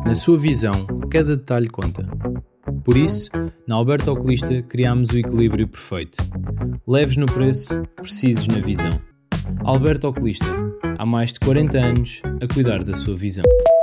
Na sua visão, cada detalhe conta. Por isso, na Alberto Oculista criámos o equilíbrio perfeito. Leves no preço, precisos na visão. Alberto Oculista, há mais de 40 anos a cuidar da sua visão.